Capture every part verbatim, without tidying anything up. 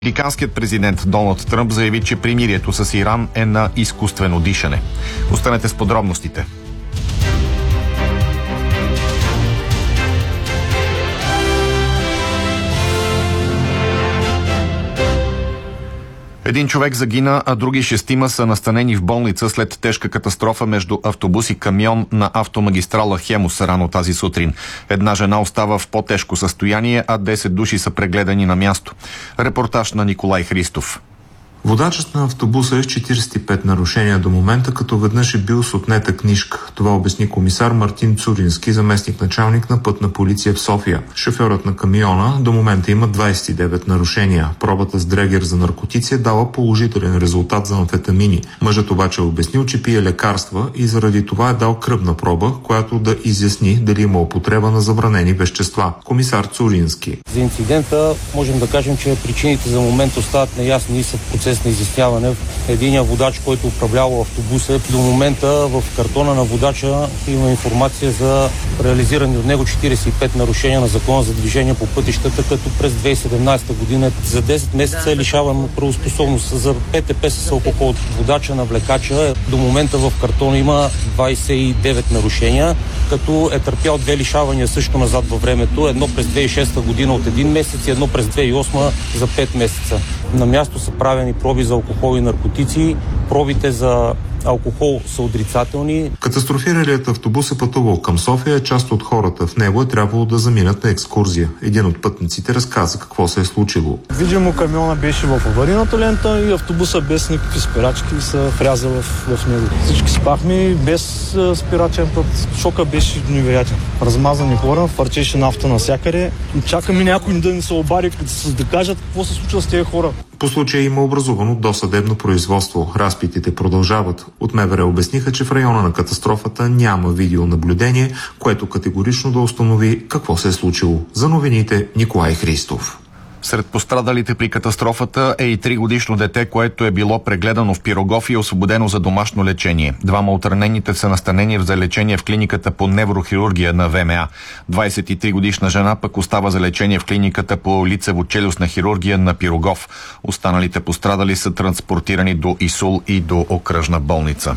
Американският президент Доналд Тръмп заяви, че примирието с Иран е на изкуствено дишане. Останете с подробностите. Един човек загина, а други шестима са настанени в болница след тежка катастрофа между автобус и камион на автомагистрала Хемус рано тази сутрин. Една жена остава в по-тежко състояние, а десет души са прегледани на място. Репортаж на Николай Христов. Водачът на автобуса е с четиридесет и пет нарушения до момента, като веднъж е бил с отнета книжка. Това обясни комисар Мартин Цурински, заместник-началник на пътна полиция в София. Шофьорът на камиона до момента има двадесет и девет нарушения. Пробата с дрегер за наркотици е дала положителен резултат за амфетамини. Мъжът обаче е обяснил, че пие лекарства и заради това е дал кръвна проба, която да изясни дали има употреба на забранени вещества. Комисар Цурински. За инцидента можем да кажем, че причините за момент остават неясни и са в процес на изясняване. Единият водач, който управлявал автобуса, до момента в картона на водача има информация за реализирани от него четиридесет и пет нарушения на закона за движение по пътищата, като през две хиляди и седемнадесета година за десет месеца е лишаван от правоспособност. За ПТП с алкохол. Водача на влекача до момента в картона има двадесет и девет нарушения, като е търпял две лишавания също назад във времето. Едно през две хиляди и шеста година от един месец и едно през две хиляди и осма за пет месеца. На място са правени проби за алкохол и наркотици. Пробите за алкохол са отрицателни. Катастрофиралият автобус е пътувал към София. Част от хората в него е трябвало да заминат на екскурзия. Един от пътниците разказа какво се е случило. Видимо, камиона беше в аварийната лента и автобуса без никакви спирачки се вряза в, в него. Всички спахме без спирачен път. Шока беше невероятен. Размазани хора, фърчеше нафта навсякъде. Чакаме някой да ни се обади, да кажат какво се случва с тези хора. По случая има образувано досъдебно производство. Разпитите продължават. От МВР обясниха, че в района на катастрофата няма видеонаблюдение, което категорично да установи какво се е случило. За новините Николай Христов. Сред пострадалите при катастрофата е и тригодишно дете, което е било прегледано в Пирогов и освободено за домашно лечение. Двама от ранените са настанени за лечение в клиниката по неврохирургия на ВМА. двадесет и три годишна жена пък остава за лечение в клиниката по лицево-челюстна хирургия на Пирогов. Останалите пострадали са транспортирани до ИСУЛ и до окръжна болница.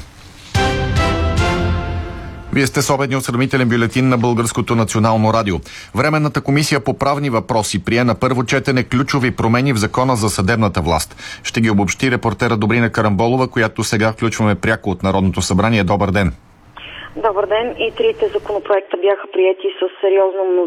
Вие сте с обедния осведомителен бюлетин на Българското национално радио. Временната комисия по правни въпроси прие на първо четене ключови промени в закона за съдебната власт. Ще ги обобщи репортера Добрина Карамболова, която сега включваме пряко от Народното събрание. Добър ден! Добър ден! И трите законопроекта бяха приети с сериозно мнозинство